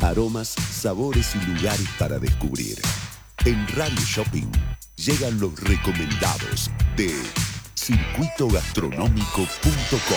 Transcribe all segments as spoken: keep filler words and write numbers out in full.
aromas, sabores y lugares para descubrir. En Radio Shopping llegan los recomendados de circuito gastronómico punto com.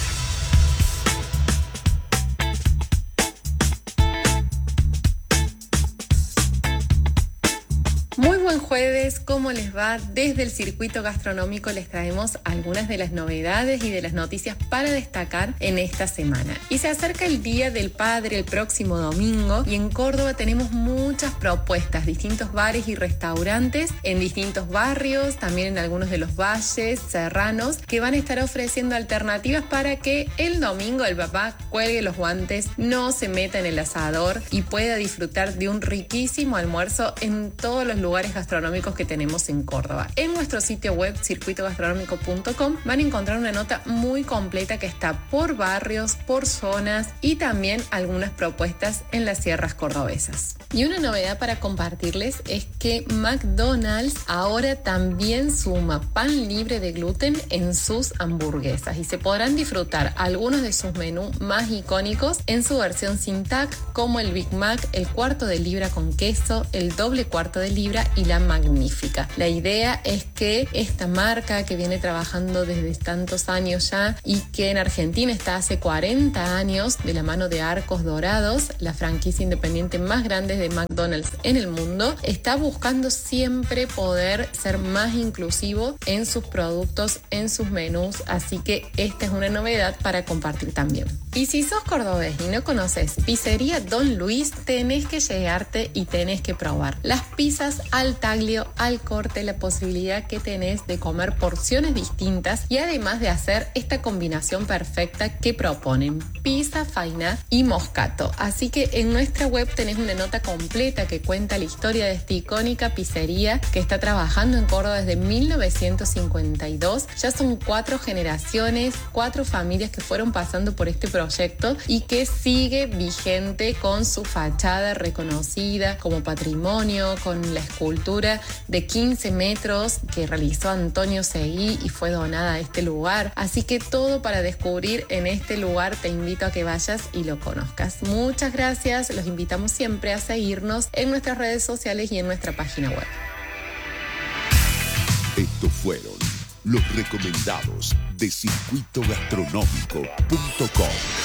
Muy buen jueves, ¿cómo les va? Desde el Circuito Gastronómico les traemos algunas de las novedades y de las noticias para destacar en esta semana. Y se acerca el Día del Padre el próximo domingo y en Córdoba tenemos muchas propuestas, distintos bares y restaurantes en distintos barrios, también en algunos de los valles serranos, que van a estar ofreciendo alternativas para que el domingo el papá cuelgue los guantes, no se meta en el asador y pueda disfrutar de un riquísimo almuerzo en todos los lugares gastronómicos que tenemos en Córdoba. En nuestro sitio web circuito gastronómico punto com van a encontrar una nota muy completa que está por barrios, por zonas y también algunas propuestas en las sierras cordobesas. Y una novedad para compartirles es que McDonald's ahora también suma pan libre de gluten en sus hamburguesas y se podrán disfrutar algunos de sus menús más icónicos en su versión sin tac, como el Big Mac, el cuarto de libra con queso, el doble cuarto de libra y la magnífica. La idea es que esta marca que viene trabajando desde tantos años ya y que en Argentina está hace cuarenta años de la mano de Arcos Dorados, la franquicia independiente más grande de McDonald's en el mundo, está buscando siempre poder ser más inclusivo en sus productos, en sus menús, así que esta es una novedad para compartir también. Y si sos cordobés y no conoces Pizzería Don Luis, tenés que llegarte y tenés que probar las pizzas al taglio, al corte, la posibilidad que tenés de comer porciones distintas y además de hacer esta combinación perfecta que proponen, pizza, faina y moscato. Así que en nuestra web tenés una nota completa que cuenta la historia de esta icónica pizzería que está trabajando en Córdoba desde mil novecientos cincuenta y dos. Ya son cuatro generaciones, cuatro familias que fueron pasando por este proyecto y que sigue vigente con su fachada reconocida como patrimonio, con la escultura de quince metros que realizó Antonio Seguí y fue donada a este lugar. Así que todo para descubrir en este lugar, te invito a que vayas y lo conozcas. Muchas gracias, los invitamos siempre a seguirnos en nuestras redes sociales y en nuestra página web. Estos fueron los recomendados de circuito gastronómico punto com.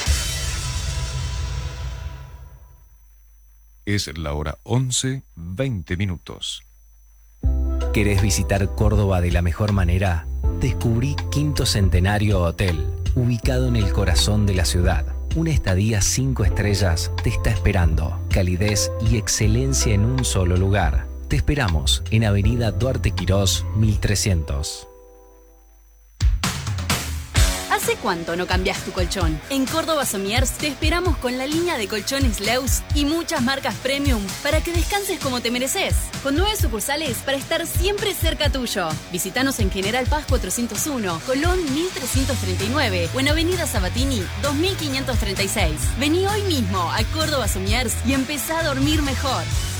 Es la hora once, veinte minutos. ¿Querés visitar Córdoba de la mejor manera? Descubrí Quinto Centenario Hotel, ubicado en el corazón de la ciudad. Una estadía cinco estrellas te está esperando. Calidez y excelencia en un solo lugar. Te esperamos en Avenida Duarte Quirós, mil trescientos. ¿Hace cuánto no cambias tu colchón? En Córdoba Somiers te esperamos con la línea de colchones Leus y muchas marcas premium para que descanses como te mereces. Con nueve sucursales para estar siempre cerca tuyo. Visítanos en General Paz cuatrocientos uno, Colón mil trescientos treinta y nueve o en Avenida Sabatini dos mil quinientos treinta y seis. Vení hoy mismo a Córdoba Somiers y empezá a dormir mejor.